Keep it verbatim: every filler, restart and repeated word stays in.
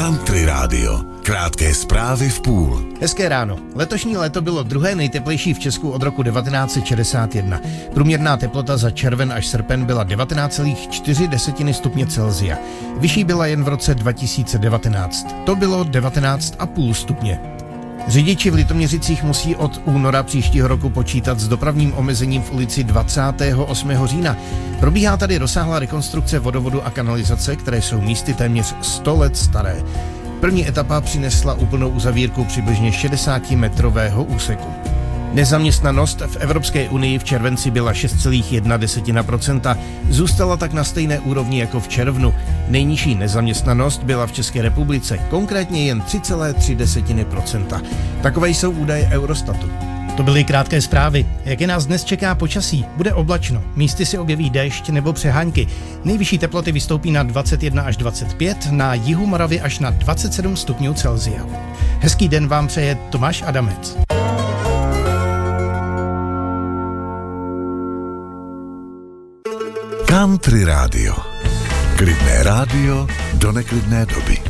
Country Rádio. Krátké zprávy v půl. Hezké ráno. Letošní léto bylo druhé nejteplejší v Česku od roku devatenáct set šedesát jedna. Průměrná teplota za červen až srpen byla devatenáct celá čtyři stupně Celsia. Vyšší byla jen v roce dva tisíce devatenáct. To bylo devatenáct celá pět stupně. Řidiči v Litoměřicích musí od února příštího roku počítat s dopravním omezením v ulici dvacátého osmého října. Probíhá tady rozsáhlá rekonstrukce vodovodu a kanalizace, které jsou místy téměř sto let staré. První etapa přinesla úplnou uzavírku přibližně šedesátimetrového úseku. Nezaměstnanost v Evropské unii v červenci byla šest celá jedna procenta, zůstala tak na stejné úrovni jako v červnu. Nejnižší nezaměstnanost byla v České republice, konkrétně jen tři celá tři procenta. Takové jsou údaje Eurostatu. To byly krátké zprávy. Jak je nás dnes čeká počasí? Bude oblačno, místy se objeví déšť nebo přehánky. Nejvyšší teploty vystoupí na dvacet jedna až dvacet pět, na jihu Moravy až na dvacet sedm stupňů Celsia. Hezký den vám přeje Tomáš Adamec. Country Rádio. Klidné rádio do neklidné doby.